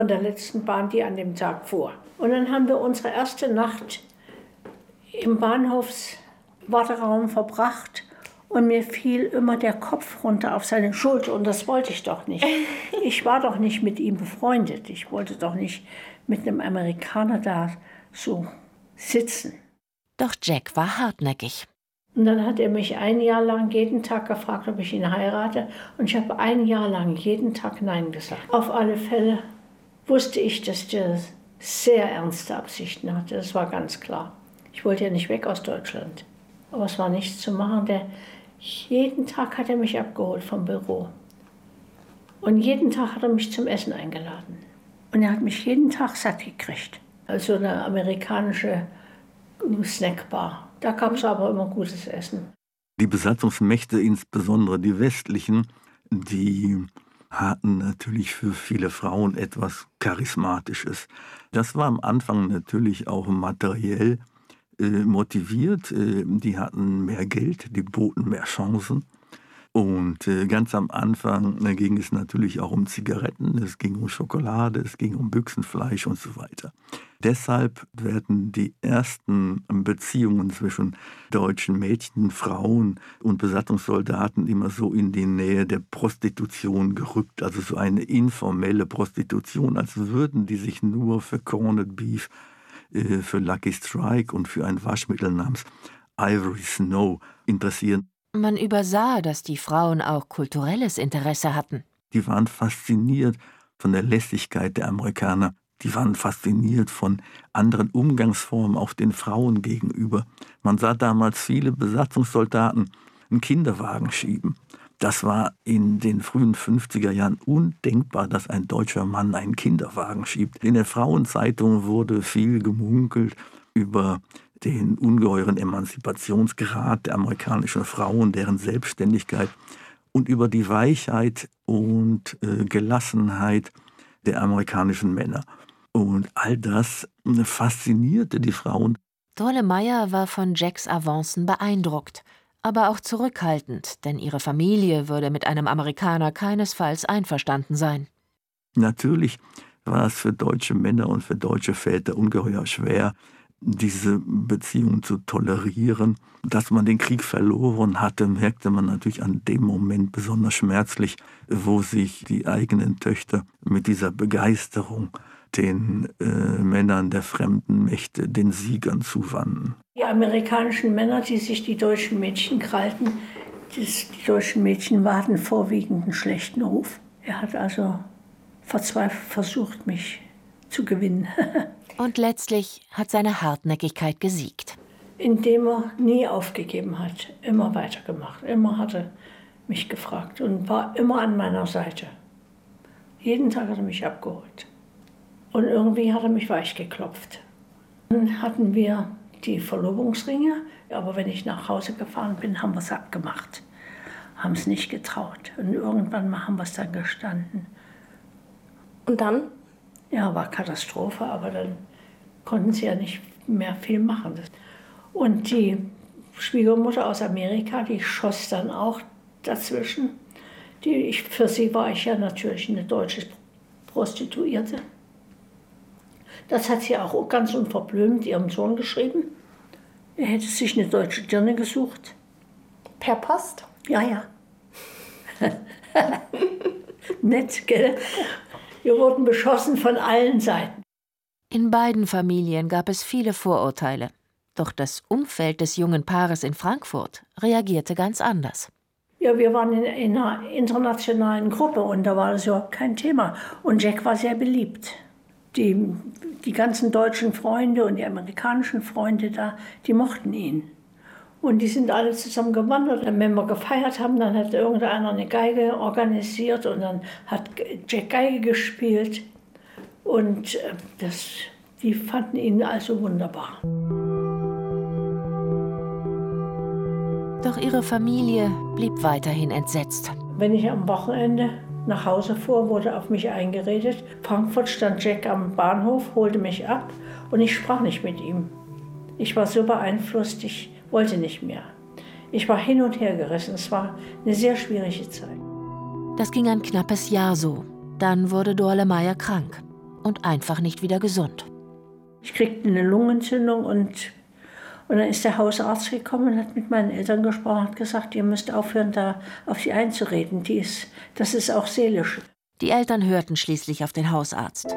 Von der letzten Bahn, die an dem Tag fuhr. Und dann haben wir unsere erste Nacht im Bahnhofswarteraum verbracht. Und mir fiel immer der Kopf runter auf seine Schulter. Und das wollte ich doch nicht. Ich war doch nicht mit ihm befreundet. Ich wollte doch nicht mit einem Amerikaner da so sitzen. Doch Jack war hartnäckig. Und dann hat er mich ein Jahr lang jeden Tag gefragt, ob ich ihn heirate. Und ich habe ein Jahr lang jeden Tag Nein gesagt. Auf alle Fälle wusste ich, dass der sehr ernste Absichten hatte. Das war ganz klar. Ich wollte ja nicht weg aus Deutschland. Aber es war nichts zu machen. Jeden Tag hat er mich abgeholt vom Büro. Und jeden Tag hat er mich zum Essen eingeladen. Und er hat mich jeden Tag satt gekriegt. Also eine amerikanische Snackbar. Da gab es aber immer gutes Essen. Die Besatzungsmächte, insbesondere die westlichen, die hatten natürlich für viele Frauen etwas Charismatisches. Das war am Anfang natürlich auch materiell motiviert. Die hatten mehr Geld, die boten mehr Chancen. Und ganz am Anfang ging es natürlich auch um Zigaretten, es ging um Schokolade, es ging um Büchsenfleisch und so weiter. Deshalb werden die ersten Beziehungen zwischen deutschen Mädchen, Frauen und Besatzungssoldaten immer so in die Nähe der Prostitution gerückt. Also so eine informelle Prostitution, als würden die sich nur für Corned Beef, für Lucky Strike und für ein Waschmittel namens Ivory Snow interessieren. Man übersah, dass die Frauen auch kulturelles Interesse hatten. Die waren fasziniert von der Lässigkeit der Amerikaner. Die waren fasziniert von anderen Umgangsformen auch den Frauen gegenüber. Man sah damals viele Besatzungssoldaten einen Kinderwagen schieben. Das war in den frühen 50er Jahren undenkbar, dass ein deutscher Mann einen Kinderwagen schiebt. In den Frauenzeitungen wurde viel gemunkelt über den ungeheuren Emanzipationsgrad der amerikanischen Frauen, deren Selbstständigkeit und über die Weichheit und Gelassenheit der amerikanischen Männer. Und all das faszinierte die Frauen. Dorle Meyer war von Jacks Avancen beeindruckt, aber auch zurückhaltend, denn ihre Familie würde mit einem Amerikaner keinesfalls einverstanden sein. Natürlich war es für deutsche Männer und für deutsche Väter ungeheuer schwer, diese Beziehung zu tolerieren. Dass man den Krieg verloren hatte, merkte man natürlich an dem Moment besonders schmerzlich, wo sich die eigenen Töchter mit dieser Begeisterung den Männern der fremden Mächte, den Siegern zuwandten. Die amerikanischen Männer, die sich die deutschen Mädchen krallten, die deutschen Mädchen hatten vorwiegend einen schlechten Ruf. Er hat also verzweifelt versucht, mich zu gewinnen. Und letztlich hat seine Hartnäckigkeit gesiegt. Indem er nie aufgegeben hat, immer weitergemacht. Immer hat er mich gefragt und war immer an meiner Seite. Jeden Tag hat er mich abgeholt. Und irgendwie hat er mich weich geklopft. Dann hatten wir die Verlobungsringe, aber wenn ich nach Hause gefahren bin, haben wir es abgemacht. Haben es nicht getraut. Und irgendwann mal haben wir es dann gestanden. Und dann? Ja, war Katastrophe, aber dann konnten sie ja nicht mehr viel machen. Und die Schwiegermutter aus Amerika, die schoss dann auch dazwischen. Für sie war ich ja natürlich eine deutsche Prostituierte. Das hat sie auch ganz unverblümt ihrem Sohn geschrieben. Er hätte sich eine deutsche Dirne gesucht. Per Post? Ja, ja. Nett, gell? Wir wurden beschossen von allen Seiten. In beiden Familien gab es viele Vorurteile. Doch das Umfeld des jungen Paares in Frankfurt reagierte ganz anders. Ja, wir waren in einer internationalen Gruppe und da war das überhaupt kein Thema. Und Jack war sehr beliebt. Die ganzen deutschen Freunde und die amerikanischen Freunde da, die mochten ihn. Und die sind alle zusammen gewandert. Und wenn wir gefeiert haben, dann hat irgendeiner eine Geige organisiert und dann hat Jack Geige gespielt. Und die fanden ihn also wunderbar. Doch ihre Familie blieb weiterhin entsetzt. Wenn ich am Wochenende nach Hause fuhr, wurde auf mich eingeredet. Frankfurt stand Jack am Bahnhof, holte mich ab und ich sprach nicht mit ihm. Ich war so beeinflusst, ich wollte nicht mehr. Ich war hin und her gerissen. Es war eine sehr schwierige Zeit. Das ging ein knappes Jahr so. Dann wurde Dorle Meyer krank. und einfach nicht wieder gesund. Ich kriegte eine Lungenentzündung und dann ist der Hausarzt gekommen und hat mit meinen Eltern gesprochen und hat gesagt, ihr müsst aufhören, da auf sie einzureden. Das ist auch seelisch. Die Eltern hörten schließlich auf den Hausarzt.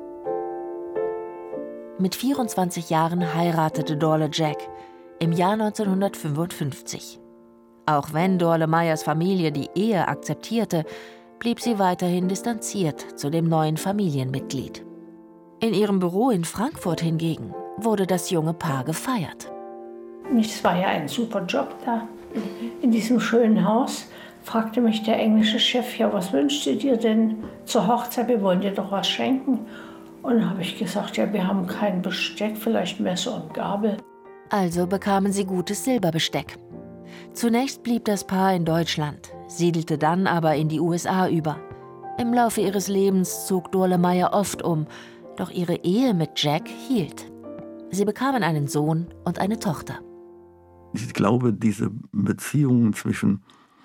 Mit 24 Jahren heiratete Dorle Jack im Jahr 1955. Auch wenn Dorle Meyers Familie die Ehe akzeptierte, blieb sie weiterhin distanziert zu dem neuen Familienmitglied. In ihrem Büro in Frankfurt hingegen wurde das junge Paar gefeiert. Es war ja ein super Job da in diesem schönen Haus. Fragte mich der englische Chef, ja, was wünschst du dir denn zur Hochzeit? Wir wollen dir doch was schenken. Und dann habe ich gesagt, ja, wir haben kein Besteck, vielleicht Messer und Gabel. Also bekamen sie gutes Silberbesteck. Zunächst blieb das Paar in Deutschland, siedelte dann aber in die USA über. Im Laufe ihres Lebens zog Dorle Meyer oft um, doch ihre Ehe mit Jack hielt. Sie bekamen einen Sohn und eine Tochter. Ich glaube, diese Beziehungen zwischen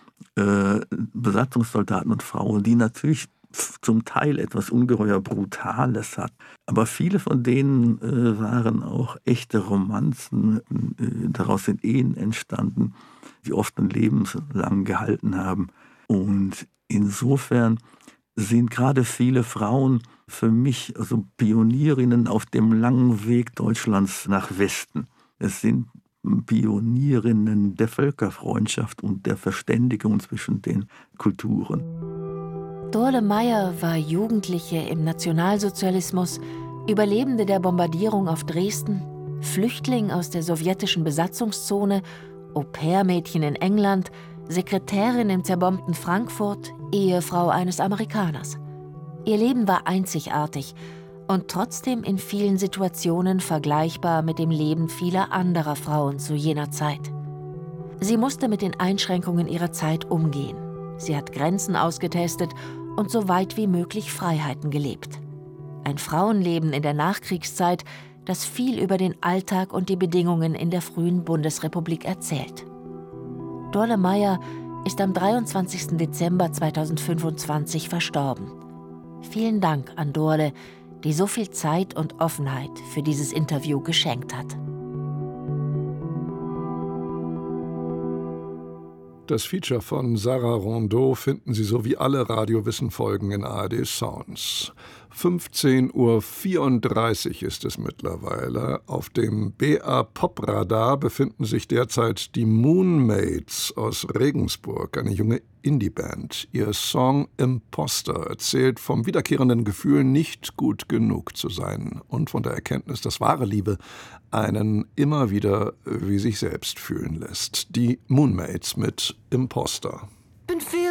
Besatzungssoldaten und Frauen, die natürlich zum Teil etwas ungeheuer Brutales hat. Aber viele von denen waren auch echte Romanzen. Daraus sind Ehen entstanden, die oft ein lebenslang gehalten haben. Und insofern sind gerade viele Frauen für mich also Pionierinnen auf dem langen Weg Deutschlands nach Westen. Es sind Pionierinnen der Völkerfreundschaft und der Verständigung zwischen den Kulturen. Dorle Meyer war Jugendliche im Nationalsozialismus, Überlebende der Bombardierung auf Dresden, Flüchtling aus der sowjetischen Besatzungszone, Au-pair-Mädchen in England, Sekretärin im zerbombten Frankfurt, Ehefrau eines Amerikaners. Ihr Leben war einzigartig und trotzdem in vielen Situationen vergleichbar mit dem Leben vieler anderer Frauen zu jener Zeit. Sie musste mit den Einschränkungen ihrer Zeit umgehen. Sie hat Grenzen ausgetestet und so weit wie möglich Freiheiten gelebt. Ein Frauenleben in der Nachkriegszeit, das viel über den Alltag und die Bedingungen in der frühen Bundesrepublik erzählt. Dorle Meyer ist am 23. Dezember 2025 verstorben. Vielen Dank an Dorle, die so viel Zeit und Offenheit für dieses Interview geschenkt hat. Das Feature von Sarah Rondeau finden Sie sowie alle Radiowissen-Folgen in ARD Sounds. 15:34 Uhr ist es mittlerweile. Auf dem BA-Pop-Radar befinden sich derzeit die Moonmates aus Regensburg, eine junge Indie-Band. Ihr Song Imposter erzählt vom wiederkehrenden Gefühl, nicht gut genug zu sein und von der Erkenntnis, dass wahre Liebe einen immer wieder wie sich selbst fühlen lässt. Die Moonmates mit Imposter. Been feeling